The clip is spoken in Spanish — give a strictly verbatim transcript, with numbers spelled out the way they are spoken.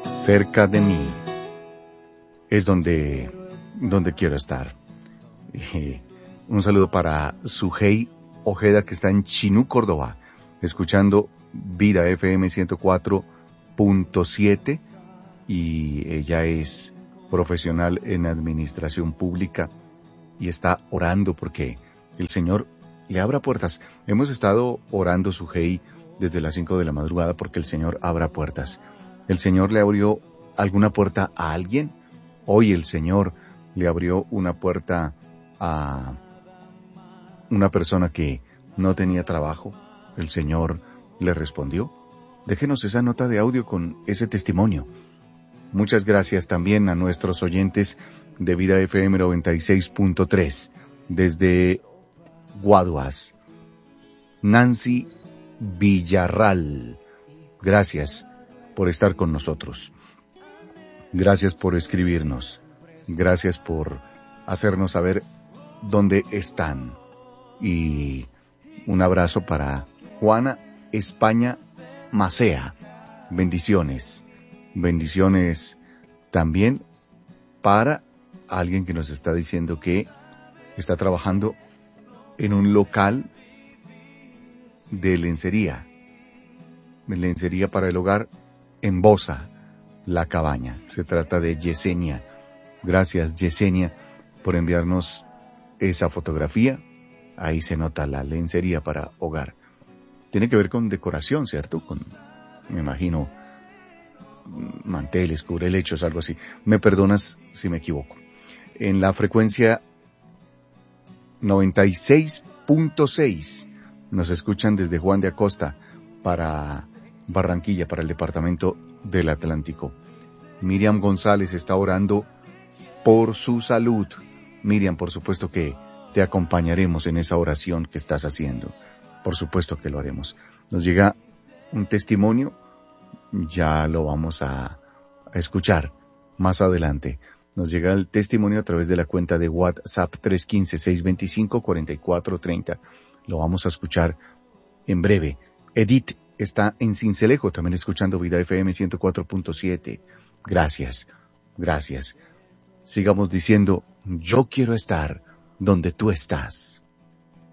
cerca de mí es donde, donde quiero estar. Eh, un saludo para Sujei Ojeda, que está en Chinú, Córdoba, escuchando Vida F M ciento cuatro punto siete, y ella es profesional en administración pública y está orando porque el Señor le abra puertas. Hemos estado orando, Sujei, desde las cinco de la madrugada porque el Señor abra puertas. ¿El Señor le abrió alguna puerta a alguien? Hoy el Señor le abrió una puerta a una persona que no tenía trabajo. El Señor le respondió. Déjenos esa nota de audio con ese testimonio. Muchas gracias también a nuestros oyentes de Vida F M noventa y seis punto tres desde Guaduas. Nancy Villarral, gracias por estar con nosotros. Gracias por escribirnos. Gracias por hacernos saber dónde están. Y un abrazo para Juana España Macea. Bendiciones. Bendiciones también para alguien que nos está diciendo que está trabajando en un local de lencería. Lencería para el hogar en Bosa, La Cabaña. Se trata de Yesenia. Gracias, Yesenia, por enviarnos esa fotografía. Ahí se nota la lencería para hogar. Tiene que ver con decoración, ¿cierto? Con, me imagino, manteles, cubrelechos, algo así. Me perdonas si me equivoco. En la frecuencia noventa y seis punto seis nos escuchan desde Juan de Acosta para Barranquilla, para el departamento del Atlántico. Miriam González está orando por su salud. Miriam, por supuesto que te acompañaremos en esa oración que estás haciendo. Por supuesto que lo haremos. Nos llega un testimonio, ya lo vamos a, a escuchar más adelante. Nos llega el testimonio a través de la cuenta de WhatsApp tres uno cinco, seis dos cinco, cuatro cuatro tres cero. Lo vamos a escuchar en breve. Edith está en Sincelejo, también escuchando Vida F M ciento cuatro punto siete. Gracias, gracias. Sigamos diciendo, yo quiero estar donde tú estás.